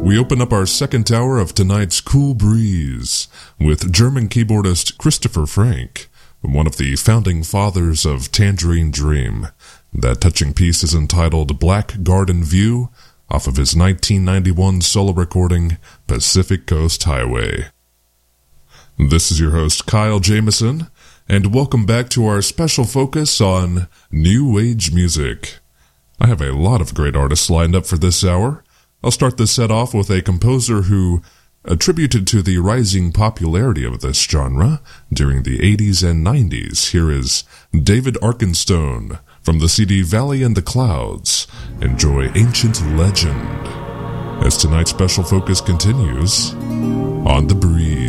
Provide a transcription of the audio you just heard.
We open up our second hour of tonight's Cool Breeze with German keyboardist Christopher Frank, one of the founding fathers of Tangerine Dream. That touching piece is entitled Black Garden View, off of his 1991 solo recording, Pacific Coast Highway. This is your host, Kyle Jameson, and welcome back to our special focus on New Age music. I have a lot of great artists lined up for this hour. I'll start this set off with a composer who attributed to the rising popularity of this genre during the 80s and 90s. Here is David Arkenstone from the CD Valley and the Clouds. Enjoy Ancient Legend as tonight's special focus continues on The Breeze.